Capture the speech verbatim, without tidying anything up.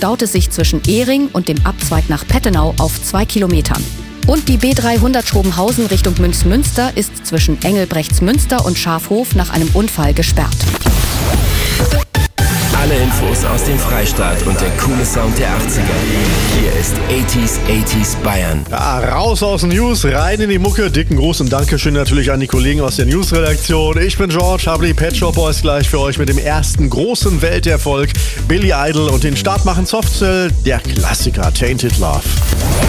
staute sich zwischen Ehring und dem Abzweig nach Pettenau auf zwei Kilometern. Und die B dreihundert Schobenhausen Richtung Münz-Münster ist zwischen Engelbrechtsmünster und Schafhof nach einem Unfall gesperrt. Alle Infos aus dem Freistaat und der coole Sound der achtziger. Hier ist achtziger achtziger Bayern. Ja, raus aus den News, rein in die Mucke. Dicken Gruß und Dankeschön natürlich an die Kollegen aus der News-Redaktion. Ich bin George, habe die Pet Shop Boys gleich für euch mit dem ersten großen Welterfolg Billy Idol und den Start machen Softcell, der Klassiker Tainted Love.